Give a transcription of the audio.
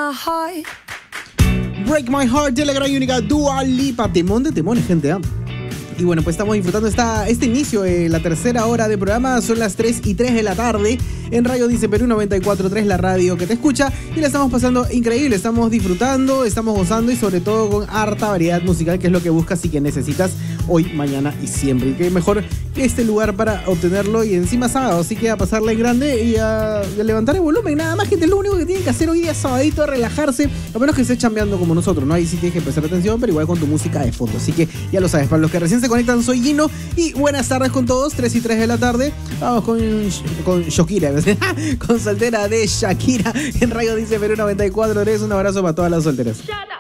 Break My Heart de la gran y única Dua Lipa. Temón de temones, gente, ¿eh? Y bueno, pues estamos disfrutando este inicio de la tercera hora de programa. Son las 3:03 de la tarde en Radio Dice Perú 94.3, la radio que te escucha. Y la estamos pasando increíble, estamos disfrutando, estamos gozando y sobre todo con harta variedad musical, que es lo que buscas y que necesitas hoy, mañana y siempre. Y qué mejor que este lugar para obtenerlo, y encima sábado, así que a pasarla en grande y a levantar el volumen. Nada más, gente, es lo único que tienen que hacer hoy día sabadito, relajarse, a menos que estés chambeando como nosotros, ¿no? Ahí sí tienes que prestar atención, pero igual con tu música de fondo. Así que ya lo sabes, para los que recién se conectan, soy Gino y buenas tardes con todos. 3:03 de la tarde. Vamos con Shakira, con Soltera de Shakira en Radio Dice Perú 94.3. Un abrazo para todas las solteras.